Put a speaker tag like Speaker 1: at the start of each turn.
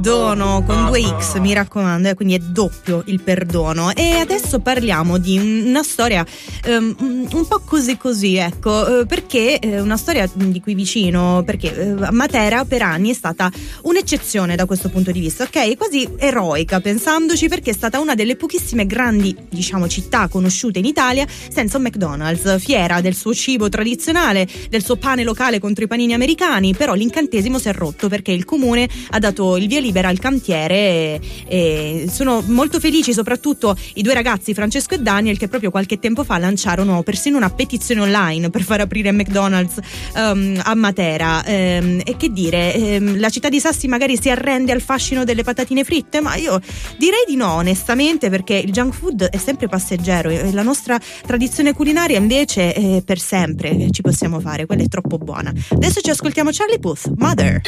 Speaker 1: perdono con 2X, mi raccomando, quindi è doppio il perdono. E adesso parliamo di una storia un po' così, ecco, perché una storia di qui vicino, perché Matera per anni è stata un'eccezione da questo punto di vista, ok? Quasi eroica pensandoci, perché è stata una delle pochissime grandi, diciamo, città conosciute in Italia senza un McDonald's, fiera del suo cibo tradizionale, del suo pane locale contro i panini americani. Però l'incantesimo si è rotto perché il comune ha dato il via libera al cantiere e sono molto felici soprattutto i due ragazzi, Francesco e Daniel, che proprio qualche tempo fa lanciarono persino una petizione online per far aprire McDonald's a Matera. E che dire, la città di Sassi magari si arrende al fascino delle patatine fritte, ma io direi di no, onestamente, perché il junk food è sempre passeggero e la nostra tradizione culinaria invece è per sempre, ci possiamo fare, quella è troppo buona. Adesso ci ascoltiamo Charlie Puth, Mother.